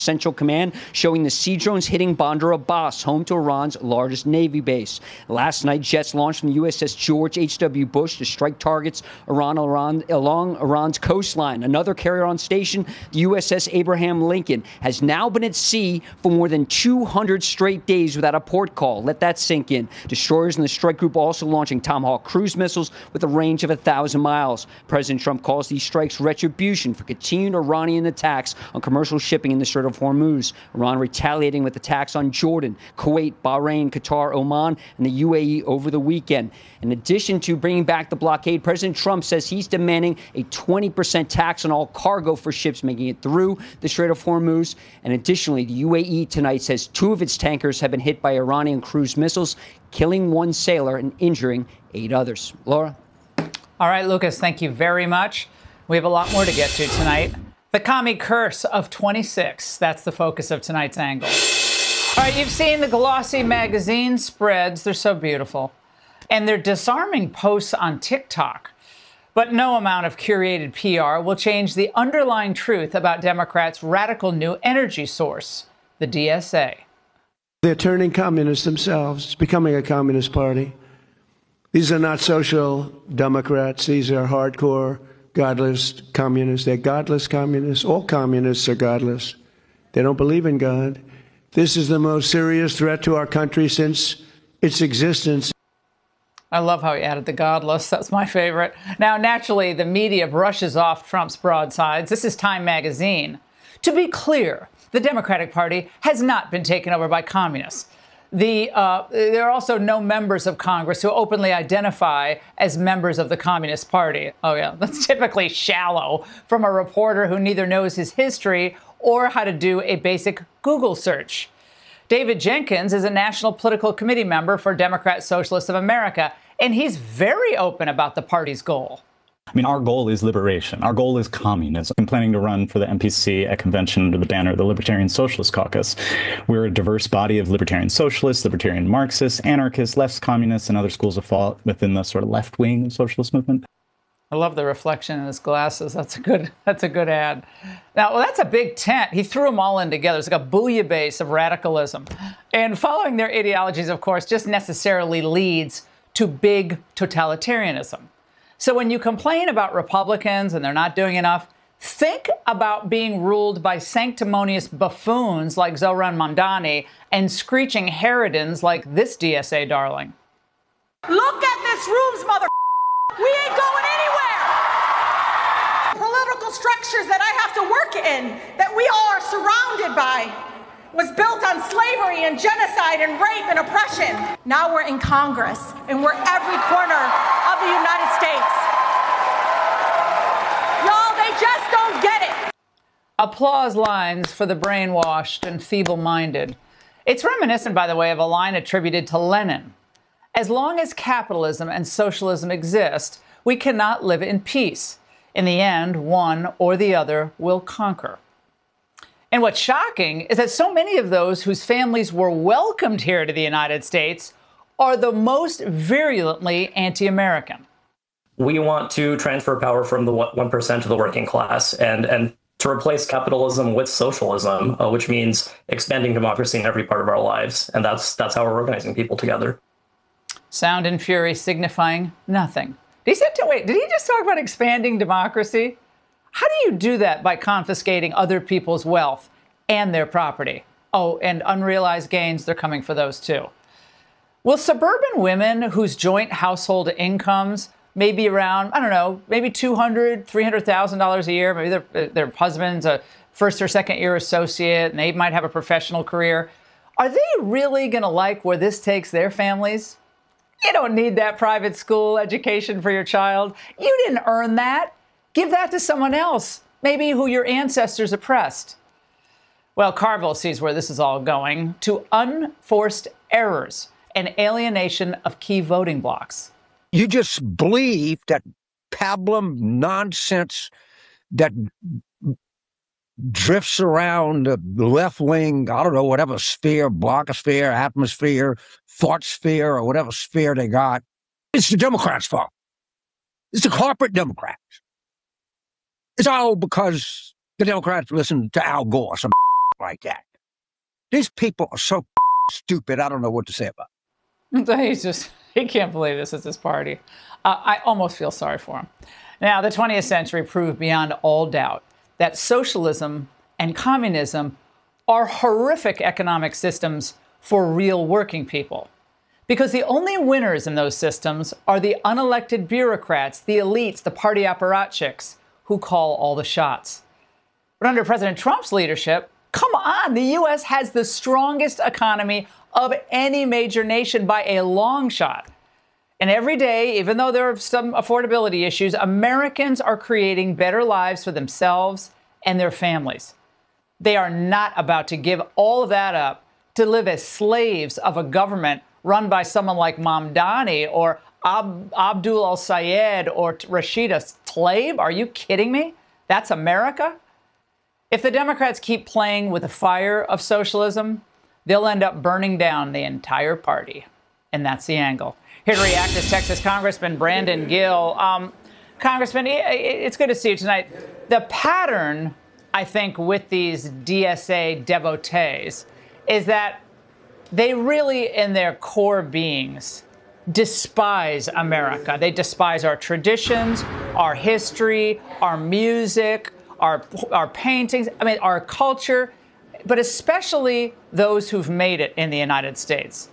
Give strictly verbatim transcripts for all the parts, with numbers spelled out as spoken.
Central Command showing the sea drones hitting Bandar Abbas, home to Iran's largest Navy base. Last night, jets launched from the U S S George H W. Bush to strike targets Iran, Iran, along Iran's coastline. Another carrier on station, the U S S Abraham Lincoln, has now been at sea for more than two hundred straight days without a port call. Let that sink in. Destroyers in the strike group also launching Tomahawk cruise missiles with a range of one thousand miles. President Trump calls these strikes retribution for continued Iranian attacks on commercial shipping in the Strait of Hormuz. Iran retaliating with attacks on Jordan, Kuwait, Bahrain, Qatar, Oman, and the U A E over the weekend. In addition to bringing back the blockade, President Trump says he's demanding a twenty percent tax on all cargo for ships making it through the Strait of Hormuz. And additionally, the U A E tonight says two of its tankers have been hit by Iranian cruise missiles, killing one sailor and injuring eight others. Laura? All right, Lucas, thank you very much. We have a lot more to get to tonight. The commie curse of twenty-six. That's the focus of tonight's angle. All right, you've seen the glossy magazine spreads. They're so beautiful. And they're disarming posts on TikTok. But no amount of curated P R will change the underlying truth about Democrats' radical new energy source, the D S A. They're turning communists themselves. It's becoming a communist party. These are not social Democrats. These are hardcore godless communists. They're godless communists. All communists are godless. They don't believe in God. This is the most serious threat to our country since its existence. I love how he added the godless. That's my favorite. Now, naturally, the media brushes off Trump's broadsides. This is Time magazine. To be clear, the Democratic Party has not been taken over by communists. The, uh, there are also no members of Congress who openly identify as members of the Communist Party. Oh, yeah, that's typically shallow from a reporter who neither knows his history or how to do a basic Google search. David Jenkins is a National Political Committee member for Democrat Socialists of America, and he's very open about the party's goal. I mean, our goal is liberation. Our goal is communism. I'm planning to run for the N P C at convention under the banner of the Libertarian Socialist Caucus. We're a diverse body of libertarian socialists, libertarian Marxists, anarchists, left communists, and other schools of thought within the sort of left wing of socialist movement. I love the reflection in his glasses. That's a good, that's a good ad. Now, well, that's a big tent. He threw them all in together. It's like a bouillabaisse of radicalism. And following their ideologies, of course, just necessarily leads to big totalitarianism. So when you complain about Republicans and they're not doing enough, think about being ruled by sanctimonious buffoons like Zohran Mamdani and screeching harridans like this D S A darling. Look at this room's mother. We ain't going anywhere. Political structures that I have to work in, that we all are surrounded by, was built on slavery and genocide and rape and oppression. Now we're in Congress and we're every corner of the United States. Y'all, they just don't get it. Applause lines for the brainwashed and feeble-minded. It's reminiscent, by the way, of a line attributed to Lenin. As long as capitalism and socialism exist, we cannot live in peace. In the end, one or the other will conquer. And what's shocking is that so many of those whose families were welcomed here to the United States are the most virulently anti-American. We want to transfer power from the one percent to the working class and, and to replace capitalism with socialism, uh, which means expanding democracy in every part of our lives. And that's that's how we're organizing people together. Sound and fury signifying nothing. Did he say, wait, did he just talk about expanding democracy? How do you do that by confiscating other people's wealth and their property? Oh, and unrealized gains, they're coming for those too. Will suburban women whose joint household incomes may be around, I don't know, maybe two hundred thousand dollars, three hundred thousand dollars a year, maybe their, their husband's a first or second year associate and they might have a professional career, are they really going to like where this takes their families? You don't need that private school education for your child. You didn't earn that. Give that to someone else, maybe who your ancestors oppressed. Well, Carville sees where this is all going, to unforced errors and alienation of key voting blocks. You just believe that pablum nonsense that drifts around the left wing, I don't know, whatever sphere, blogosphere, atmosphere, thought sphere, or whatever sphere they got. It's the Democrats' fault. It's the corporate Democrats. It's all because the Democrats listen to Al Gore. Some like that. These people are so stupid, I don't know what to say about it. He's just, he can't believe this is his party. Uh, I almost feel sorry for him. Now, the twentieth century proved beyond all doubt that socialism and communism are horrific economic systems for real working people. Because the only winners in those systems are the unelected bureaucrats, the elites, the party apparatchiks who call all the shots. But under President Trump's leadership, come on, the U S has the strongest economy of any major nation by a long shot. And every day, even though there are some affordability issues, Americans are creating better lives for themselves and their families. They are not about to give all of that up to live as slaves of a government run by someone like Mamdani or Ab- Abdul al-Sayed or Rashida Tlaib. Are you kidding me? That's America? If the Democrats keep playing with the fire of socialism, they'll end up burning down the entire party. And that's the angle. Here to react is Texas Congressman Brandon Gill. Um, Congressman, it's good to see you tonight. The pattern, I think, with these D S A devotees is that they really, in their core beings, despise America. They despise our traditions, our history, our music, our, our paintings, I mean, our culture, but especially those who've made it in the United States.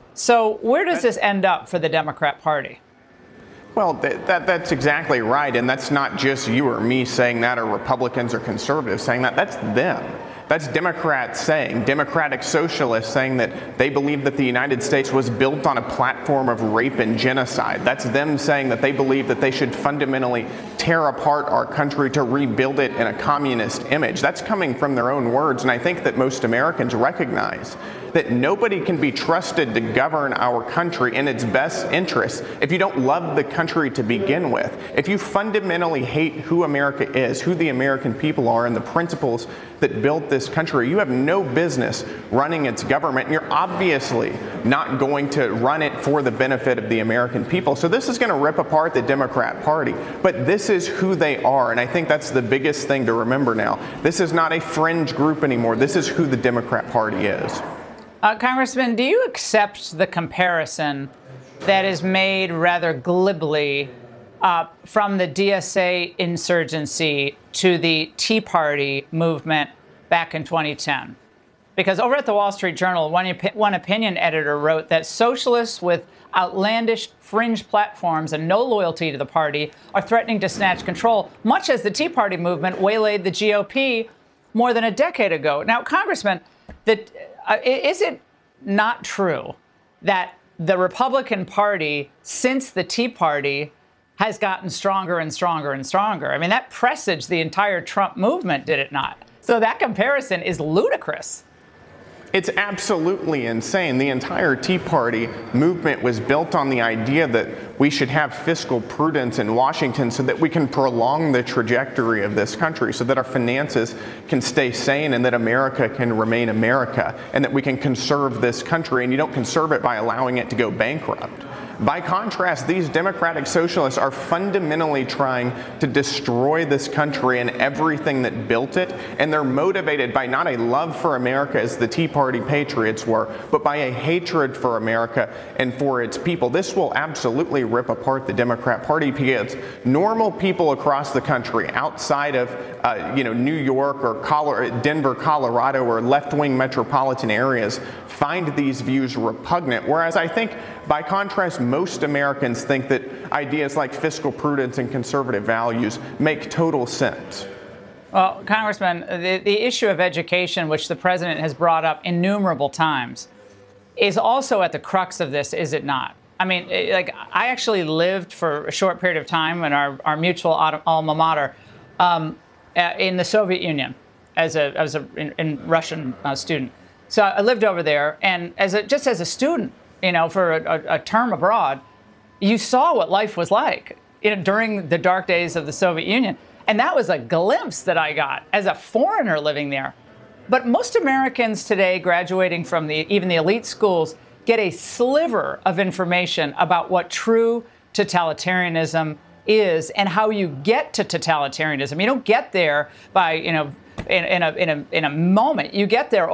So where does this end up for the Democrat Party? Well, that, that, that's exactly right. And that's not just you or me saying that, or Republicans or conservatives saying that. That's them. That's Democrats saying, Democratic socialists saying that they believe that the United States was built on a platform of rape and genocide. That's them saying that they believe that they should fundamentally tear apart our country to rebuild it in a communist image. That's coming from their own words, and I think that most Americans recognize that nobody can be trusted to govern our country in its best interests if you don't love the country to begin with. If you fundamentally hate who America is, who the American people are, and the principles that built this country, you have no business running its government, and you're obviously not going to run it for the benefit of the American people. So this is going to rip apart the Democrat Party, but this is who they are, and I think that's the biggest thing to remember now. This is not a fringe group anymore. This is who the Democrat Party is. Uh, Congressman, do you accept the comparison that is made rather glibly uh, from the D S A insurgency to the Tea Party movement back in twenty ten? Because over at the Wall Street Journal, one, one opinion editor wrote that socialists with outlandish fringe platforms and no loyalty to the party are threatening to snatch control, much as the Tea Party movement waylaid the G O P more than a decade ago. Now, Congressman, that uh, is it not true that the Republican Party, since the Tea Party, has gotten stronger and stronger and stronger? I mean, that presaged the entire Trump movement, did it not? So that comparison is ludicrous. It's absolutely insane. The entire Tea Party movement was built on the idea that we should have fiscal prudence in Washington so that we can prolong the trajectory of this country, so that our finances can stay sane and that America can remain America, and that we can conserve this country. And you don't conserve it by allowing it to go bankrupt. By contrast, these Democratic socialists are fundamentally trying to destroy this country and everything that built it, and they're motivated by not a love for America as the Tea Party patriots were, but by a hatred for America and for its people. This will absolutely rip apart the Democrat Party, because normal people across the country, outside of uh, you know, New York or Colorado, Denver, Colorado, or left-wing metropolitan areas, find these views repugnant, whereas I think, by contrast, most Americans think that ideas like fiscal prudence and conservative values make total sense. Well, Congressman, the, the issue of education, which the president has brought up innumerable times, is also at the crux of this, is it not? I mean, like, I actually lived for a short period of time in our, our mutual alma mater um, in the Soviet Union as a, as a in, in Russian uh, student. So I lived over there, and as a, just as a student, you know, for a, a term abroad, you saw what life was like, you know, during the dark days of the Soviet Union. And that was a glimpse that I got as a foreigner living there. But most Americans today, graduating from the even the elite schools, get a sliver of information about what true totalitarianism is and how you get to totalitarianism. You don't get there by, you know, in, in, a, in, a, in a moment. You get there